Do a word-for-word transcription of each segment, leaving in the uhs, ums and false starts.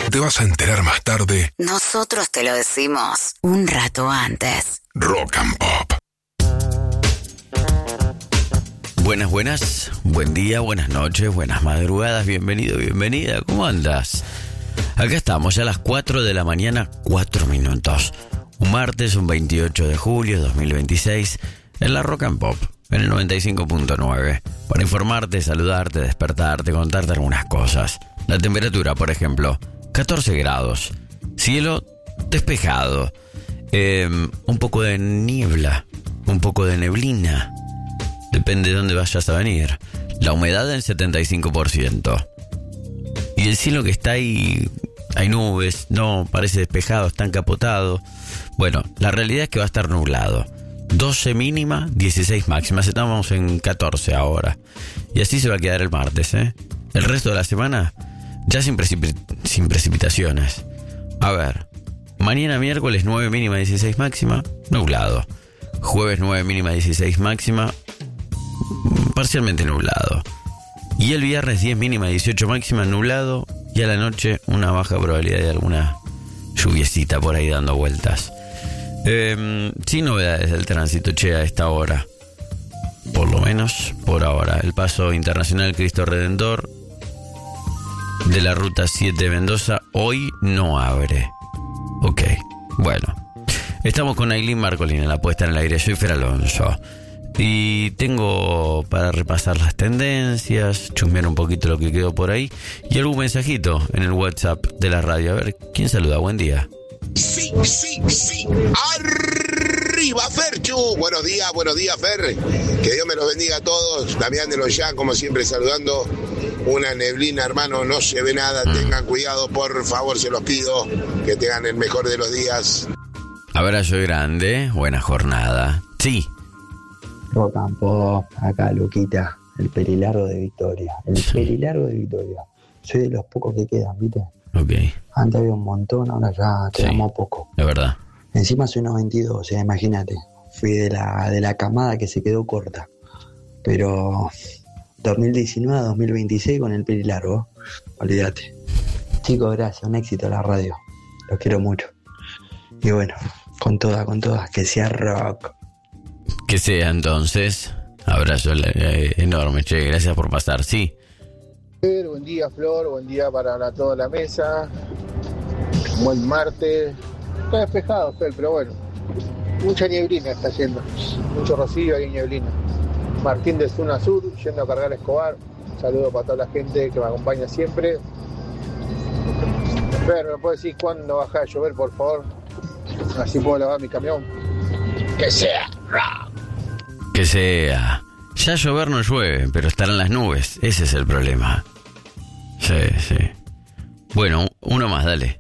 te vas a enterar más tarde. Nosotros te lo decimos un rato antes. Rock and Pop. Buenas, buenas, buen día, buenas noches, buenas madrugadas, bienvenido, bienvenida, ¿cómo andas? Acá estamos, ya a las cuatro de la mañana, cuatro minutos. Un martes, un veintiocho de julio de dos mil veintiséis, en la Rock and Pop, en el noventa y cinco punto nueve. Para informarte, saludarte, despertarte, contarte algunas cosas. La temperatura, por ejemplo, catorce grados. Cielo despejado. Eh, un poco de niebla, un poco de neblina. Depende de dónde vayas a venir. La humedad en setenta y cinco por ciento. Y el cielo que está ahí, hay nubes, no, parece despejado, está encapotado. Bueno, la realidad es que va a estar nublado. doce mínima, dieciséis máximas. Estamos en catorce ahora. Y así se va a quedar el martes, ¿eh? El resto de la semana, ya sin, precip- sin precipitaciones. A ver, mañana miércoles nueve mínima, dieciséis máxima, nublado. Jueves nueve mínima, dieciséis máxima, parcialmente nublado. Y el viernes diez mínima, dieciocho máxima, nublado. Y a la noche una baja probabilidad de alguna lluviecita por ahí dando vueltas. Eh, sin novedades del tránsito, che, a esta hora. Por lo menos por ahora. El paso internacional Cristo Redentor de la ruta siete de Mendoza hoy no abre. Ok, bueno. Estamos con Ailín Marcolín en la puesta en el aire. Soy Fer Alonso. Y tengo para repasar las tendencias, chusmear un poquito lo que quedó por ahí y algún mensajito en el WhatsApp de la radio. A ver, ¿quién saluda? Buen día. Sí, sí, sí. Arriba, Ferchu. Buenos días, buenos días, Fer. Que Dios me los bendiga a todos. Damián de los Ya, como siempre, saludando. Una neblina, hermano, no se ve nada. Tengan cuidado, por favor, se los pido. Que tengan el mejor de los días. Abrazo grande, buena jornada. Sí. Rock and Pop, acá Luquita, el pelilargo de Victoria. El sí. pelilargo de Victoria. Soy de los pocos que quedan, ¿viste? Ok. Antes había un montón, ahora ya quedamos sí, poco. De verdad. Encima soy noventa y dos, o sea, imagínate. Fui de la, de la camada que se quedó corta. Pero dos mil diecinueve a dos mil veintiséis con el pelilargo, olvídate. Chicos, gracias, un éxito a la radio. Los quiero mucho. Y bueno, con todas, con todas, que sea rock. Que sea entonces. Abrazo eh, enorme, che, gracias por pasar, sí. Buen día, Flor, buen día para la, toda la mesa. Buen martes. Está despejado, Fer, pero bueno. Mucha nieblina está haciendo. Mucho rocío y nieblina. Martín de Zona Sur, yendo a cargar a Escobar. Saludo para toda la gente que me acompaña siempre. Fer, ¿me puedes decir cuándo baja a llover, por favor? Así puedo lavar mi camión. Que sea rock. Que sea. Ya llover no llueve, pero estarán las nubes. Ese es el problema. Sí, sí. Bueno, uno más, dale.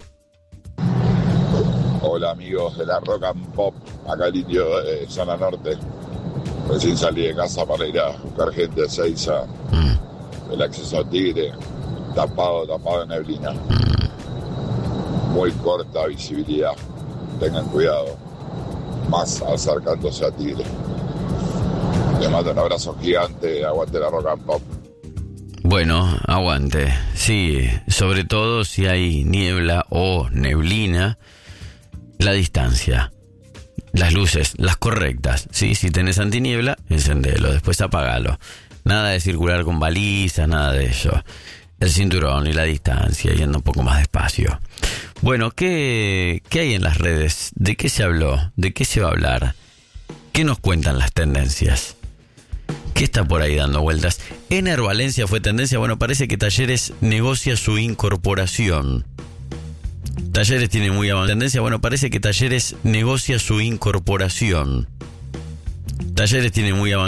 Hola amigos de la Rock and Pop, acá el indio de Zona Norte. Recién salí de casa para ir a buscar gente a Seiza. Mm. El acceso a Tigre, tapado, tapado de neblina. Mm. Muy corta visibilidad. Tengan cuidado. Más acercándose a Tigre. Les mando un abrazo gigante, aguante la Rock and Pop. Bueno, aguante. Sí, sobre todo si hay niebla o neblina, la distancia, las luces, las correctas. Sí, si tenés antiniebla, encendelo, después apagalo. Nada de circular con balizas, nada de eso. El cinturón y la distancia, yendo un poco más despacio. Bueno, ¿qué, qué hay en las redes? ¿De qué se habló? ¿De qué se va a hablar? ¿Qué nos cuentan las tendencias? ¿Qué está por ahí dando vueltas? Ener Valencia fue tendencia. Bueno, parece que Talleres negocia su incorporación. Talleres tiene muy avanzada tendencia. Bueno, parece que Talleres negocia su incorporación. Talleres tiene muy avanzada.